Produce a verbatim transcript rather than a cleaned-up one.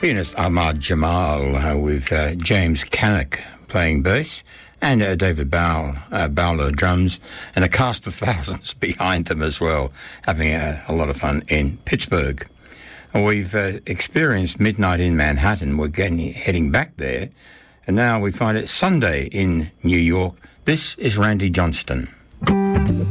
Pianist Ahmad Jamal uh, with uh, James Canick playing bass, and uh, David Bow, uh, Bowler drums, and a cast of thousands behind them as well, having a, a lot of fun in Pittsburgh. And we've uh, experienced Midnight in Manhattan. We're getting heading back there, and now we find it Sunday in New York. This is Randy Johnston.